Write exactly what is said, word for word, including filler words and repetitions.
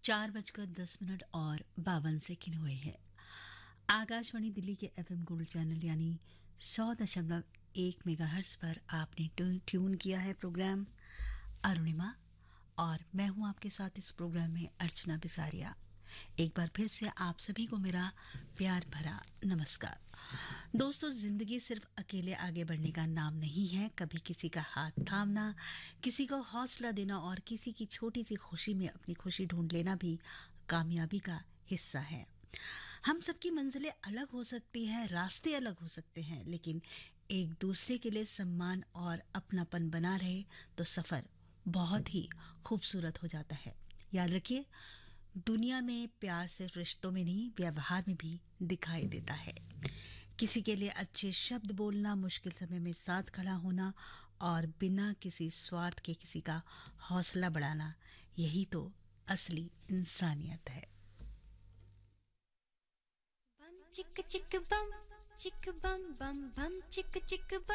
चार बजकर दस मिनट और बावन सेकंड हुए हैं। आकाशवाणी दिल्ली के एफएम गोल्ड चैनल यानी सौ दशमलव एक मेगाहर्ट्ज पर आपने ट्यू- ट्यून किया है प्रोग्राम अरुणिमा, और मैं हूं आपके साथ इस प्रोग्राम में अर्चना बिसारिया। एक बार फिर से आप सभी को मेरा प्यार भरा नमस्कार। दोस्तों, जिंदगी सिर्फ अकेले आगे बढ़ने का नाम नहीं है। कभी किसी का हाथ थामना, किसी को हौसला देना और किसी की छोटी सी खुशी में अपनी खुशी ढूंढ लेना भी कामयाबी का हिस्सा है। हम सबकी मंजिलें अलग हो सकती हैं, रास्ते अलग हो सकते हैं, लेकिन एक दूसरे के लिए सम्मान और अपनापन बना रहे तो सफर बहुत ही खूबसूरत हो जाता है। याद रखिए, दुनिया में प्यार सिर्फ रिश्तों में नहीं, व्यवहार में भी दिखाई देता है। किसी के लिए अच्छे शब्द बोलना, मुश्किल समय में साथ खड़ा होना और बिना किसी स्वार्थ के किसी का हौसला बढ़ाना, यही तो असली इंसानियत है। Bum chicka chicka bum chicka bum bum bum chicka chicka bum